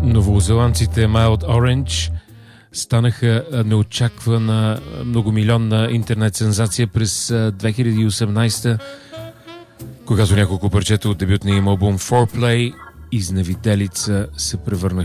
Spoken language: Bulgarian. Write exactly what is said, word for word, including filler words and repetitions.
Новозеландците Mild Orange станаха неочаквана многомилионна интернет сензация през две хиляди и осемнадесета, когато няколко парчета от дебютния им албум Foreplay, Изневиделица, се превърнаха